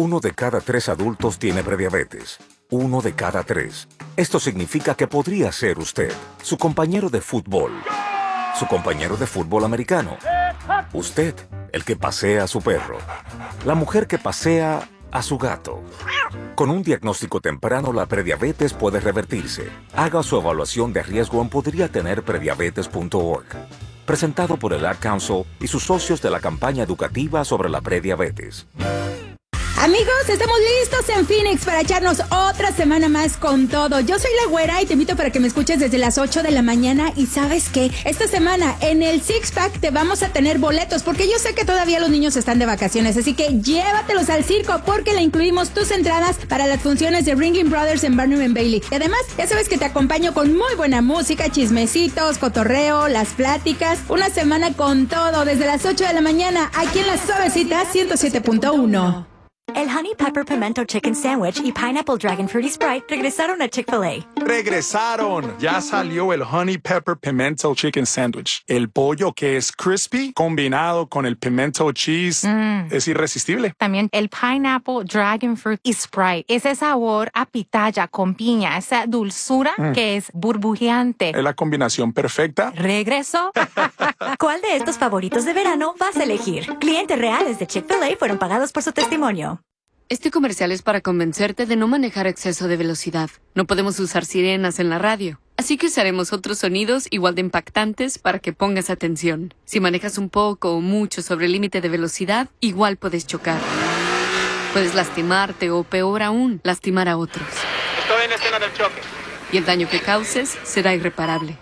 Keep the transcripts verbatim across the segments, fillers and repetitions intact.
Uno de cada tres adultos tiene prediabetes. Uno de cada tres. Esto significa que podría ser usted, su compañero de fútbol, su compañero de fútbol americano, usted, el que pasea a su perro, la mujer que pasea a su gato. Con un diagnóstico temprano, la prediabetes puede revertirse. Haga su evaluación de riesgo en podría tener prediabetes punto org. Presentado por el Ad Council y sus socios de la campaña educativa sobre la prediabetes. Amigos, estamos listos en Phoenix para echarnos otra semana más con todo. Yo soy La Güera y te invito para que me escuches desde las ocho de la mañana. Y ¿sabes qué? Esta semana en el Six Pack te vamos a tener boletos, porque yo sé que todavía los niños están de vacaciones, así que llévatelos al circo, porque le incluimos tus entradas para las funciones de Ringling Brothers en Barnum and Bailey. Y además, ya sabes que te acompaño con muy buena música, chismecitos, cotorreo, las pláticas. Una semana con todo desde las ocho de la mañana aquí en La Suavecita ciento siete punto uno. El Honey Pepper Pimento Chicken Sandwich y Pineapple Dragon Fruity Sprite regresaron a Chick-fil-A. ¡Regresaron! Ya salió el Honey Pepper Pimento Chicken Sandwich. El pollo que es crispy combinado con el pimento cheese mm. es irresistible. También el Pineapple Dragon Fruit y Sprite. Ese sabor a pitaya con piña, esa dulzura mm. que es burbujeante. Es la combinación perfecta. ¿Regreso? ¿Cuál de estos favoritos de verano vas a elegir? Clientes reales de Chick-fil-A fueron pagados por su testimonio. Este comercial es para convencerte de no manejar a exceso de velocidad. No podemos usar sirenas en la radio, así que usaremos otros sonidos igual de impactantes para que pongas atención. Si manejas un poco o mucho sobre el límite de velocidad, igual puedes chocar. Puedes lastimarte o, peor aún, lastimar a otros. Estoy en la escena del choque. Y el daño que causes será irreparable.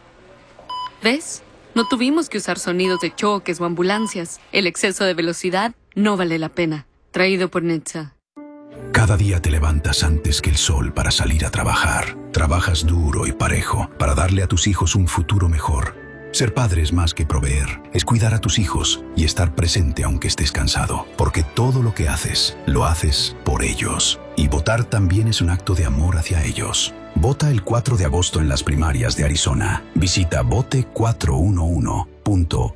¿Ves? No tuvimos que usar sonidos de choques o ambulancias. El exceso de velocidad no vale la pena. Traído por Netza. Cada día te levantas antes que el sol para salir a trabajar. Trabajas duro y parejo para darle a tus hijos un futuro mejor. Ser padre es más que proveer, es cuidar a tus hijos y estar presente aunque estés cansado. Porque todo lo que haces, lo haces por ellos. Y votar también es un acto de amor hacia ellos. Vota el cuatro de agosto en las primarias de Arizona. Visita vote cuatro uno uno punto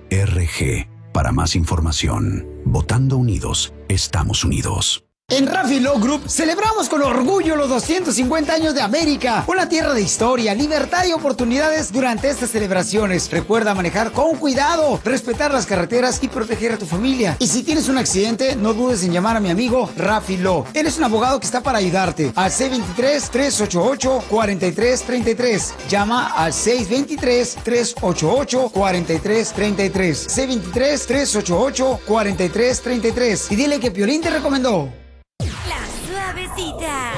org para más información. Votando unidos, estamos unidos. En Rafi Law Group celebramos con orgullo los doscientos cincuenta años de América, una tierra de historia, libertad y oportunidades durante estas celebraciones. Recuerda manejar con cuidado, respetar las carreteras y proteger a tu familia. Y si tienes un accidente, no dudes en llamar a mi amigo Rafi Law. Él es un abogado que está para ayudarte. Al seis dos tres, tres ocho ocho, cuatro tres tres tres. Llama al seis dos tres, tres ocho ocho, cuatro tres tres tres. seis dos tres, tres ocho ocho, cuatro tres tres tres. Y dile que Piolín te recomendó. La Suavecita.